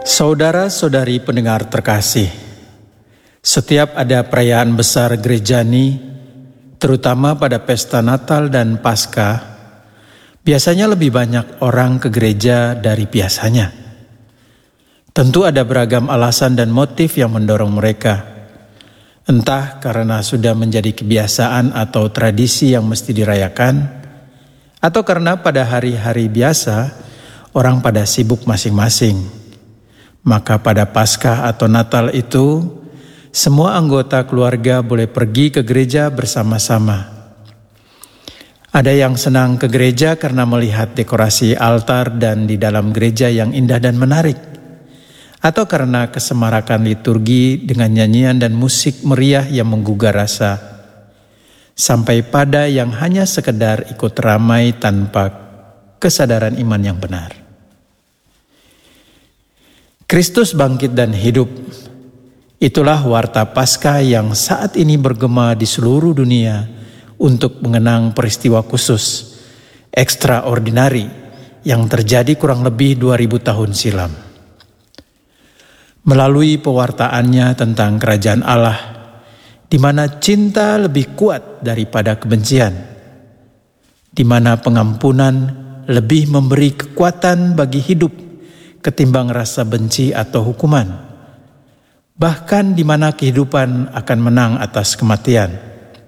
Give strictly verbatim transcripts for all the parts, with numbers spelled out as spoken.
Saudara-saudari pendengar terkasih, setiap ada perayaan besar gerejani, terutama pada pesta Natal dan Paskah, biasanya lebih banyak orang ke gereja dari biasanya. Tentu ada beragam alasan dan motif yang mendorong mereka. Entah karena sudah menjadi kebiasaan atau tradisi yang mesti dirayakan, atau karena pada hari-hari biasa orang pada sibuk masing-masing. Maka pada Paskah atau Natal itu, semua anggota keluarga boleh pergi ke gereja bersama-sama. Ada yang senang ke gereja karena melihat dekorasi altar dan di dalam gereja yang indah dan menarik, atau karena kesemarakan liturgi dengan nyanyian dan musik meriah yang menggugah rasa, sampai pada yang hanya sekedar ikut ramai tanpa kesadaran iman yang benar. Kristus bangkit dan hidup. Itulah warta Paskah yang saat ini bergema di seluruh dunia untuk mengenang peristiwa khusus, ekstraordinari yang terjadi kurang lebih dua ribu tahun silam. Melalui pewartaannya tentang kerajaan Allah, di mana cinta lebih kuat daripada kebencian, di mana pengampunan lebih memberi kekuatan bagi hidup ketimbang rasa benci atau hukuman, bahkan di mana kehidupan akan menang atas kematian.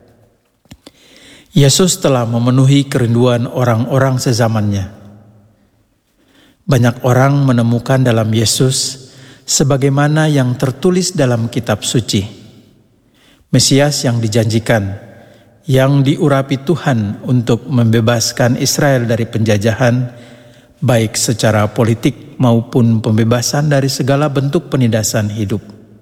Yesus telah memenuhi kerinduan orang-orang sezamannya. Banyak orang menemukan dalam Yesus sebagaimana yang tertulis dalam kitab suci, Mesias yang dijanjikan, yang diurapi Tuhan untuk membebaskan Israel dari penjajahan, baik secara politik maupun pembebasan dari segala bentuk penindasan hidup.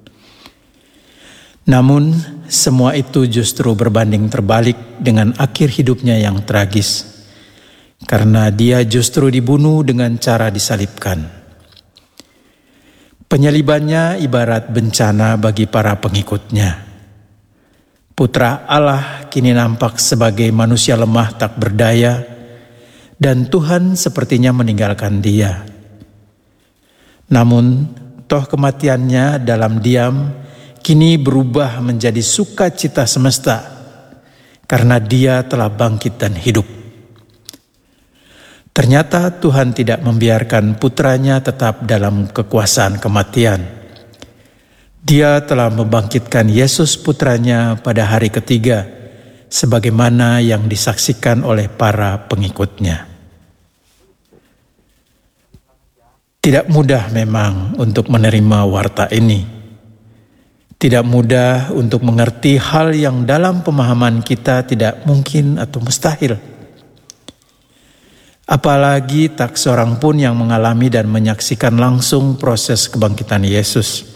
Namun, semua itu justru berbanding terbalik dengan akhir hidupnya yang tragis, karena dia justru dibunuh dengan cara disalibkan. Penyalibannya ibarat bencana bagi para pengikutnya. Putra Allah kini nampak sebagai manusia lemah tak berdaya, dan Tuhan sepertinya meninggalkan dia. Namun, toh kematiannya dalam diam kini berubah menjadi sukacita semesta, karena dia telah bangkit dan hidup. Ternyata Tuhan tidak membiarkan putranya tetap dalam kekuasaan kematian. Dia telah membangkitkan Yesus putranya pada hari ketiga, sebagaimana yang disaksikan oleh para pengikutnya. Tidak mudah memang untuk menerima warta ini. Tidak mudah untuk mengerti hal yang dalam pemahaman kita tidak mungkin atau mustahil. Apalagi tak seorang pun yang mengalami dan menyaksikan langsung proses kebangkitan Yesus.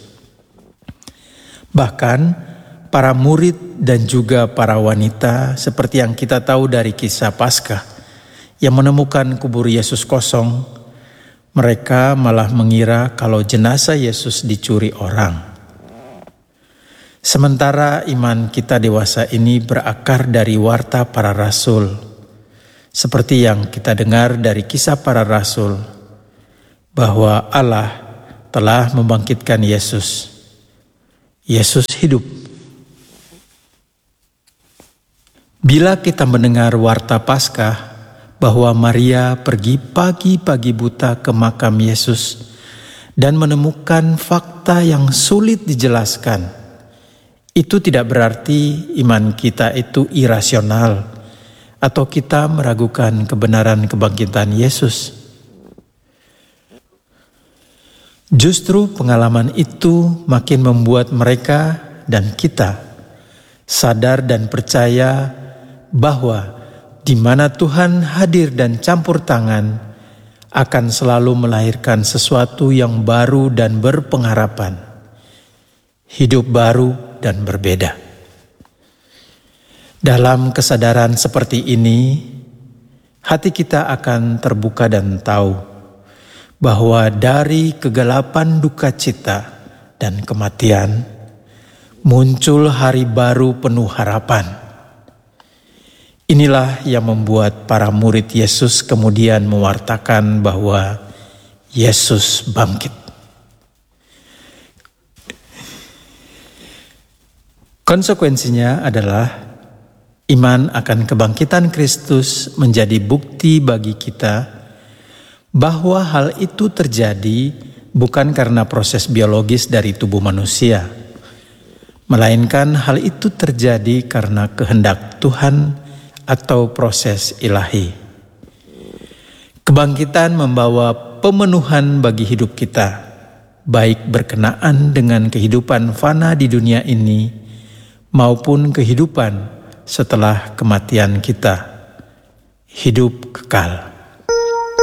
Bahkan para murid dan juga para wanita seperti yang kita tahu dari kisah Paskah yang menemukan kubur Yesus kosong, mereka malah mengira kalau jenazah Yesus dicuri orang. Sementara iman kita dewasa ini berakar dari warta para rasul, seperti yang kita dengar dari kisah para rasul, bahwa Allah telah membangkitkan Yesus. Yesus hidup. Bila kita mendengar warta Paskah, bahwa Maria pergi pagi-pagi buta ke makam Yesus dan menemukan fakta yang sulit dijelaskan, itu tidak berarti iman kita itu irasional atau kita meragukan kebenaran kebangkitan Yesus. Justru pengalaman itu makin membuat mereka dan kita sadar dan percaya bahwa di mana Tuhan hadir dan campur tangan, akan selalu melahirkan sesuatu yang baru dan berpengharapan. Hidup baru dan berbeda. Dalam kesadaran seperti ini, hati kita akan terbuka dan tahu bahwa dari kegelapan duka cita dan kematian, muncul hari baru penuh harapan. Inilah yang membuat para murid Yesus kemudian mewartakan bahwa Yesus bangkit. Konsekuensinya adalah iman akan kebangkitan Kristus menjadi bukti bagi kita bahwa hal itu terjadi bukan karena proses biologis dari tubuh manusia, melainkan hal itu terjadi karena kehendak Tuhan atau proses ilahi. Kebangkitan membawa pemenuhan bagi hidup kita, baik berkenaan dengan kehidupan fana di dunia ini maupun kehidupan setelah kematian kita, hidup kekal.